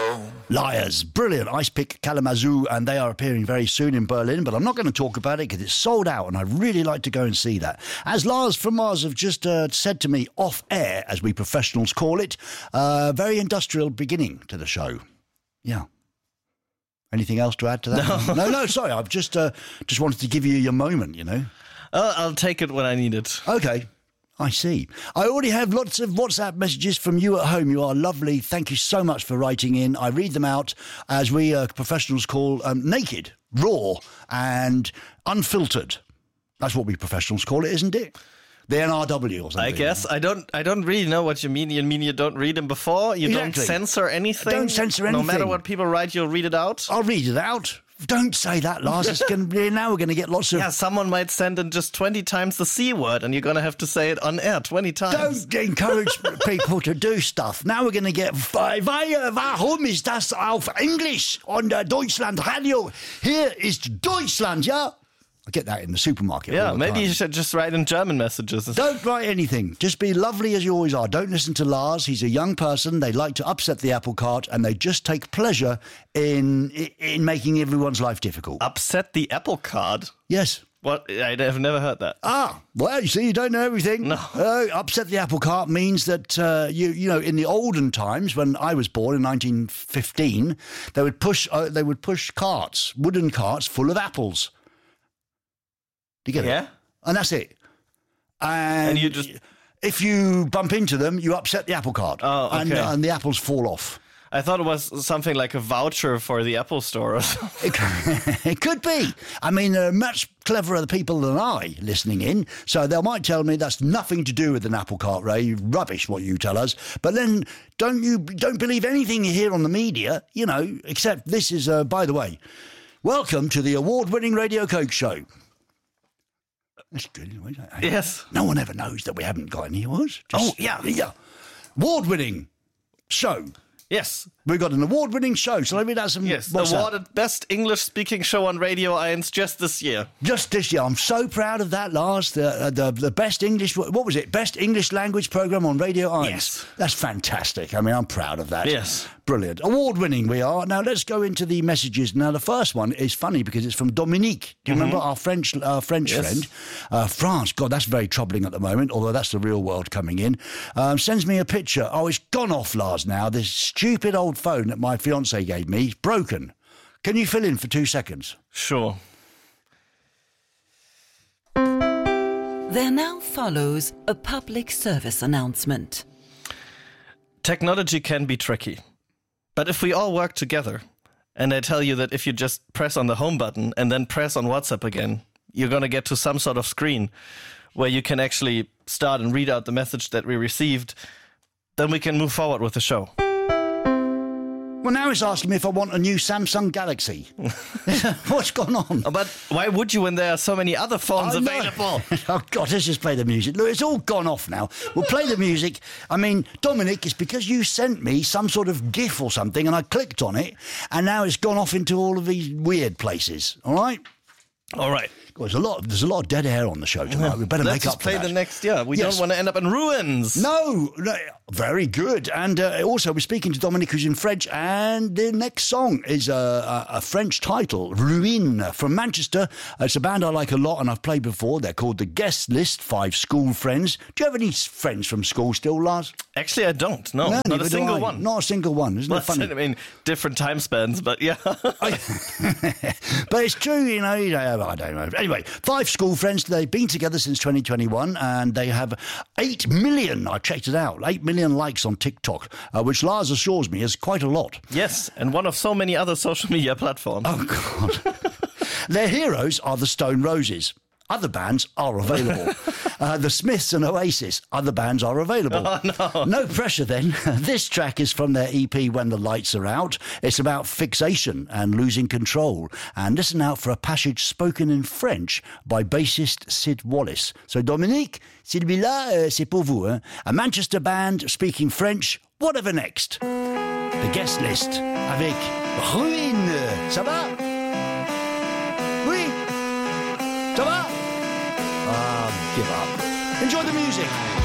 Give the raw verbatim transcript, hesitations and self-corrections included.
Liars. Brilliant. Ice Pick Kalamazoo, and they are appearing very soon in Berlin, but I'm not going to talk about it because it's sold out, and I'd really like to go and see that. As Lars from Mars have just uh, said to me off air, as we professionals call it, uh, very industrial beginning to the show. Yeah. Anything else to add to that? No, no, no sorry. I've just uh, just wanted to give you your moment, you know. Uh, I'll take it when I need it. Okay. I see. I already have lots of WhatsApp messages from you at home. You are lovely. Thank you so much for writing in. I read them out as we uh, professionals call um, naked, raw, and unfiltered. That's what we professionals call it, isn't it? The N R W or something. I guess. I don't I don't really know what you mean. You mean you don't read them before? You Exactly. don't censor anything? Don't censor anything. No matter what people write, you'll read it out? I'll read it out. Don't say that, Lars. It's going to be, now we're going to get lots of... Yeah, someone might send in just twenty times the C word, and you're going to have to say it on air twenty times. Don't encourage people to do stuff. Now we're going to get... Warum ist das auf Englisch on the Deutschland Radio? Here is Deutschland, yeah? I get that in the supermarket. Yeah, maybe you should just write in German messages. Don't write anything. Just be lovely as you always are. Don't listen to Lars. He's a young person. They like to upset the apple cart, and they just take pleasure in in making everyone's life difficult. Upset the apple cart? Yes. What? I've never heard that. Ah, well, you see, you don't know everything. No. Uh, upset the apple cart means that, uh, you you know, in the olden times, when I was born in nineteen fifteen, they would push uh, they would push carts, wooden carts full of apples. Do you get yeah? it? And that's it. And, and you just... if you bump into them, you upset the apple cart. Oh, okay. And, uh, and the apples fall off. I thought it was something like a voucher for the Apple Store or something. It, it could be. I mean, there are much cleverer people than I listening in, so they might tell me that's nothing to do with an apple cart, Ray. Rubbish, what you tell us. But then don't you don't believe anything you hear on the media, you know, except this is, uh, by the way, welcome to the award-winning Radio Coke Show. That's good. Yes. No one ever knows that we haven't got any awards. Oh, yeah. Yeah. Award-winning show. Yes. We've got an award-winning show. Shall I read out some... Yes, what's that? awarded Best English-Speaking Show on Radio one just this year. Just this year. I'm so proud of that, Lars. The uh, the, the best English... What was it? Best English language programme on Radio one. Yes. That's fantastic. I mean, I'm proud of that. Yes. Brilliant. Award-winning we are. Now, let's go into the messages. Now, the first one is funny because it's from Dominique. Do you mm-hmm. remember our French uh, French yes. friend? Uh, France. God, that's very troubling at the moment, although that's the real world coming in. Um, sends me a picture. Oh, it's gone off, Lars, now. This stupid old phone that my fiancé gave me is broken. Can you fill in for two seconds? Sure. There now follows a public service announcement. Technology can be tricky. But if we all work together, and I tell you that if you just press on the home button and then press on WhatsApp again, you're going to get to some sort of screen where you can actually start and read out the message that we received, then we can move forward with the show. Well, now it's asking me if I want a new Samsung Galaxy. What's gone on? But why would you when there are so many other phones I available? Oh, God, let's just play the music. Look, it's all gone off now. We'll play the music. I mean, Dominic, it's because you sent me some sort of GIF or something, and I clicked on it, and now it's gone off into all of these weird places. All right? All right. Well, there's a lot. There's a lot of dead air on the show tonight. We better Let's make just up for play that. the next. Yeah, we Yes. don't want to end up in ruins. No, no, very good. And uh, also, we're speaking to Dominic, who's in French, and the next song is a, a, a French title, Ruine, from Manchester. It's a band I like a lot, and I've played before. They're called The Guest List, five school friends. Do you have any friends from school still, Lars? Actually, I don't. No, No, not neither a do single I. one. Not a single one. Isn't Well, it funny? I mean, different time spans, but yeah. But it's true, you know, you know, I don't know. Anyway, five school friends. They've been together since twenty twenty-one, and they have eight million, I checked it out, eight million likes on TikTok, uh, which Lars assures me is quite a lot. Yes, and one of so many other social media platforms. Oh, God. Their heroes are the Stone Roses. Other bands are available. uh, the Smiths and Oasis. Other bands are available. Oh, no. No pressure then. This track is from their E P When the Lights Are Out. It's about fixation and losing control. And listen out for a passage spoken in French by bassist Sid Wallace. So Dominique, celui-là, euh, c'est pour vous. Hein? A Manchester band speaking French. Whatever next. The Guest List avec Ruine. Ça va? Oui? Ça va? Ah, give up. Enjoy the music.